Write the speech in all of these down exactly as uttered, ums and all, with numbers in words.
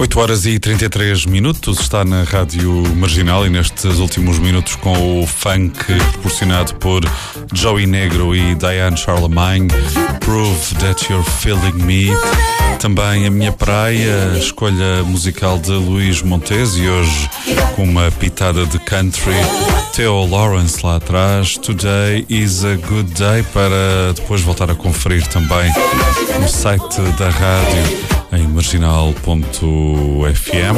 oito horas e trinta e três minutos, está na Rádio Marginal e nestes últimos minutos com o funk proporcionado por Joey Negro e Diane Charlemagne, Prove That You're Feeling Me. Também A Minha Praia, escolha musical de Luís Montes e hoje com uma pitada de country. Theo Lawrence lá atrás, Today is a Good Day, para depois voltar a conferir também no site da rádio em marginal ponto f m.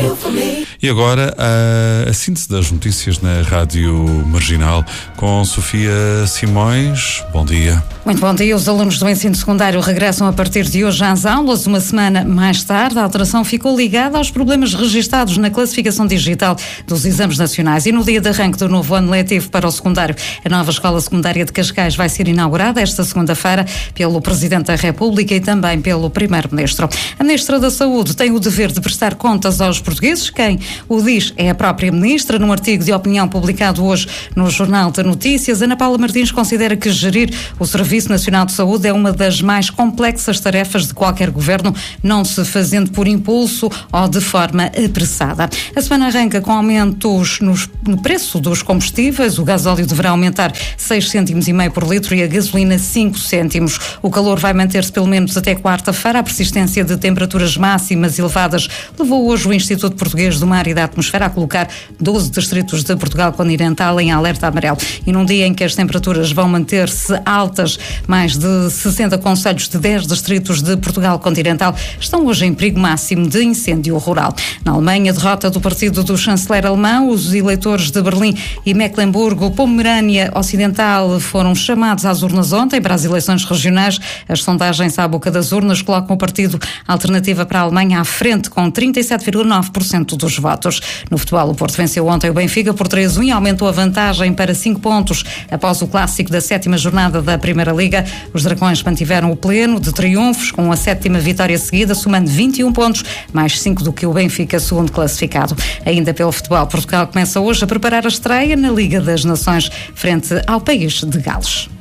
E agora a, a síntese das notícias na Rádio Marginal com Sofia Simões. Bom dia. Muito bom dia. Os alunos do ensino secundário regressam a partir de hoje às aulas. Uma semana mais tarde, a alteração ficou ligada aos problemas registados na classificação digital dos exames nacionais. E no dia de arranque do novo ano letivo para o secundário, a nova Escola Secundária de Cascais vai ser inaugurada esta segunda-feira pelo Presidente da República e também pelo Primeiro-Ministro. A Ministra da Saúde tem o dever de prestar contas aos portugueses. Quem o diz é a própria Ministra. Num artigo de opinião publicado hoje no Jornal de Notícias, Ana Paula Martins considera que gerir o Serviço Nacional de Saúde é uma das mais complexas tarefas de qualquer governo, não se fazendo por impulso ou de forma apressada. A semana arranca com aumentos nos, no preço dos combustíveis. O gasóleo deverá aumentar seis cêntimos e meio por litro e a gasolina cinco cêntimos. O calor vai manter-se pelo menos até quarta-feira. A persistência de temperaturas máximas elevadas levou hoje o Instituto Português do Mar e da Atmosfera a colocar doze distritos de Portugal continental em alerta amarelo. E num dia em que as temperaturas vão manter-se altas, mais de sessenta concelhos de dez distritos de Portugal continental estão hoje em perigo máximo de incêndio rural. Na Alemanha, a derrota do partido do chanceler alemão, os eleitores de Berlim e Mecklemburgo-Pomerânia Ocidental foram chamados às urnas ontem para as eleições regionais. As sondagens à boca das urnas colocam o partido Alternativa para a Alemanha à frente com trinta e sete vírgula nove por cento dos votos. No futebol, o Porto venceu ontem o Benfica por três a um e aumentou a vantagem para cinco pontos após o clássico da sétima jornada da Primeira Liga. Os Dragões mantiveram o pleno de triunfos com a sétima vitória seguida, somando vinte e um pontos, mais cinco do que o Benfica, segundo classificado. Ainda pelo futebol, Portugal começa hoje a preparar a estreia na Liga das Nações frente ao país de Gales.